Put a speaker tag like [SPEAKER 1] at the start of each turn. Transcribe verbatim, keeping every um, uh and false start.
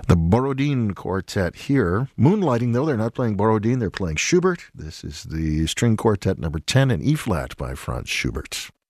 [SPEAKER 1] The Borodin Quartet here. Moonlighting, though, they're not playing Borodin, they're playing Schubert. This is the string quartet number ten in E-flat by Franz Schubert.